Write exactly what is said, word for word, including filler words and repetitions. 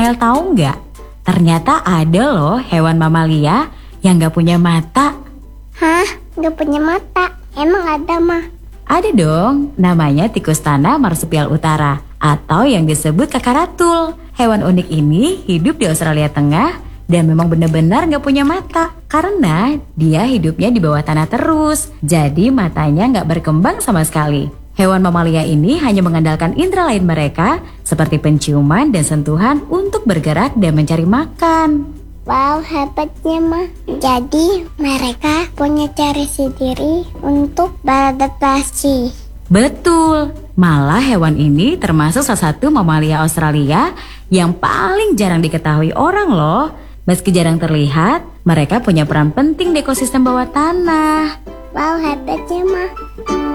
Mel tahu nggak? Ternyata ada loh hewan mamalia yang nggak punya mata. Hah? Nggak punya mata? Emang ada mah? Ada dong, namanya tikus tanah marsupial utara atau yang disebut kakaratul. Hewan unik ini hidup di Australia Tengah dan memang benar-benar nggak punya mata karena dia hidupnya di bawah tanah terus. Jadi matanya nggak berkembang sama sekali. Hewan mamalia ini hanya mengandalkan indera lain mereka seperti penciuman dan sentuhan untuk bergerak dan mencari makan. Wow, hebatnya mah. Jadi mereka punya cara sendiri untuk beradaptasi. Betul, malah hewan ini termasuk salah satu mamalia Australia yang paling jarang diketahui orang loh. Meski jarang terlihat, mereka punya peran penting di ekosistem bawah tanah. Wow, hebatnya mah.